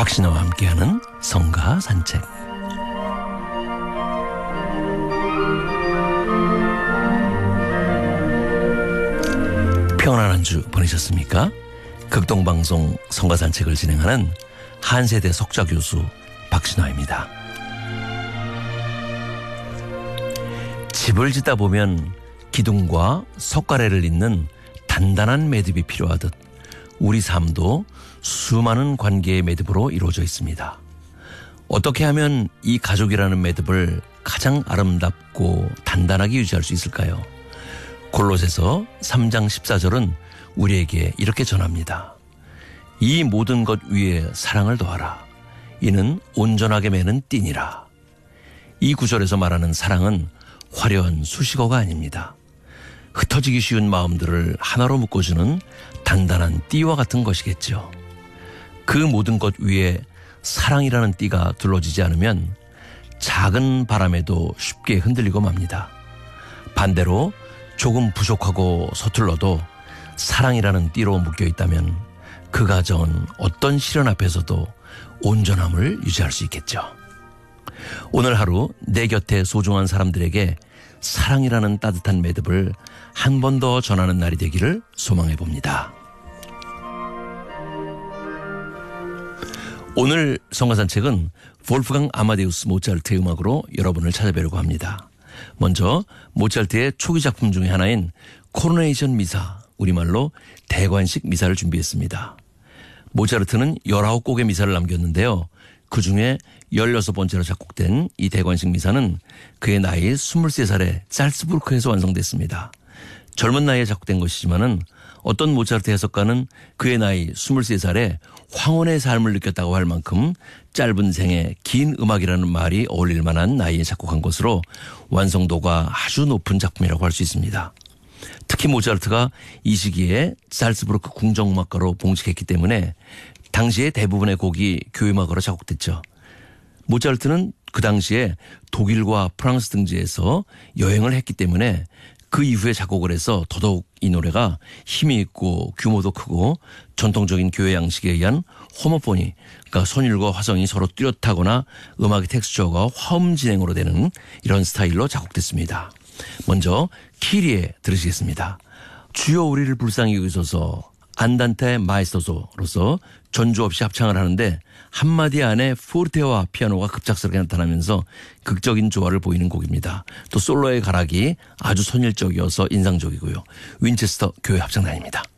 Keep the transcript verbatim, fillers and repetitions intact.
박신혜와 함께하는 성가 산책. 평안한 한 주 보내셨습니까? 극동방송 성가 산책을 진행하는 한세대 석좌교수 박신화입니다. 집을 짓다 보면 기둥과 석가래를 잇는 단단한 매듭이 필요하듯 우리 삶도 수많은 관계의 매듭으로 이루어져 있습니다. 어떻게 하면 이 가족이라는 매듭을 가장 아름답고 단단하게 유지할 수 있을까요? 골로새서 삼 장 십사 절은 우리에게 이렇게 전합니다. 이 모든 것 위에 사랑을 더하라. 이는 온전하게 매는 띠니라. 이 구절에서 말하는 사랑은 화려한 수식어가 아닙니다. 흩어지기 쉬운 마음들을 하나로 묶어주는 단단한 띠와 같은 것이겠죠. 그 모든 것 위에 사랑이라는 띠가 둘러지지 않으면 작은 바람에도 쉽게 흔들리고 맙니다. 반대로 조금 부족하고 서툴러도 사랑이라는 띠로 묶여 있다면 그 가정은 어떤 시련 앞에서도 온전함을 유지할 수 있겠죠. 오늘 하루 내 곁에 소중한 사람들에게 사랑이라는 따뜻한 매듭을 한 번 더 전하는 날이 되기를 소망해 봅니다. 오늘 성가산책은 볼프강 아마데우스 모차르트의 음악으로 여러분을 찾아뵈려고 합니다. 먼저 모차르트의 초기 작품 중에 하나인 코로네이션 미사, 우리말로 대관식 미사를 준비했습니다. 모차르트는 열아홉 곡의 미사를 남겼는데요. 그중에 열여섯 번째로 작곡된 이 대관식 미사는 그의 나이 스물세 살에 잘츠부르크에서 완성됐습니다. 젊은 나이에 작곡된 것이지만은 어떤 모차르트 해석가는 그의 나이 스물세 살에 황혼의 삶을 느꼈다고 할 만큼 짧은 생에 긴 음악이라는 말이 어울릴 만한 나이에 작곡한 것으로 완성도가 아주 높은 작품이라고 할 수 있습니다. 특히 모차르트가 이 시기에 살츠부르크 궁정음악가로 봉직했기 때문에 당시에 대부분의 곡이 교음악으로 작곡됐죠. 모차르트는 그 당시에 독일과 프랑스 등지에서 여행을 했기 때문에 그 이후에 작곡을 해서 더더욱 이 노래가 힘이 있고 규모도 크고 전통적인 교회 양식에 의한 호모포니, 그러니까 선율과 화성이 서로 뚜렷하거나 음악의 텍스처가 화음 진행으로 되는 이런 스타일로 작곡됐습니다. 먼저 키리에 들으시겠습니다. 주여 우리를 불쌍히 여기소서 안단테 마에스토소로서 전주 없이 합창을 하는데 한마디 안에 포르테와 피아노가 급작스럽게 나타나면서 극적인 조화를 보이는 곡입니다. 또 솔로의 가락이 아주 선율적이어서 인상적이고요. 윈체스터 교회 합창단입니다.